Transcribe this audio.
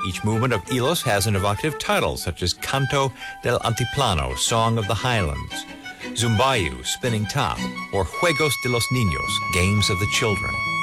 Each movement of Hilos has an evocative title, such as Canto del Antiplano, Song of the Highlands, Zumbayu, Spinning Top, or Juegos de los Niños, Games of the Children.